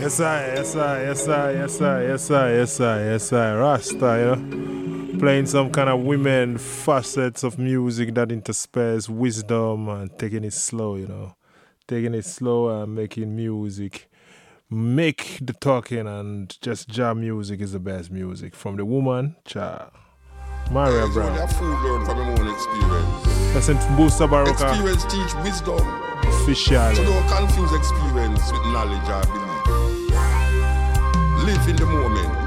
Yes, I. Rasta, you know. Playing some kind of women facets of music that intersperse wisdom and taking it slow, you know. Taking it slow and making music. Make the talking and just jam music is the best music. From the woman, cha. Maria Brown. I fool learn from my own experience. Listen to Busta Baroka. Experience teach wisdom. Officially. So don't confuse experience with knowledge or belief. Live in the moment.